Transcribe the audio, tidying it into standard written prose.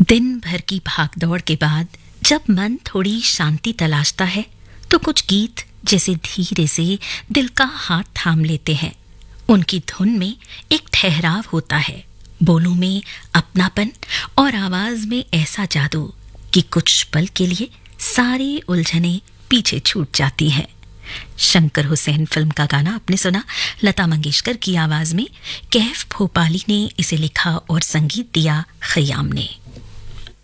दिन भर की भागदौड़ के बाद जब मन थोड़ी शांति तलाशता है तो कुछ गीत जैसे धीरे से दिल का हाथ थाम लेते हैं। उनकी धुन में एक ठहराव होता है, बोलों में अपनापन और आवाज में ऐसा जादू कि कुछ पल के लिए सारी उलझनें पीछे छूट जाती हैं। शंकर हुसैन फिल्म का गाना आपने सुना, लता मंगेशकर की आवाज में। कैफ भोपाली ने इसे लिखा और संगीत दिया खयाम ने।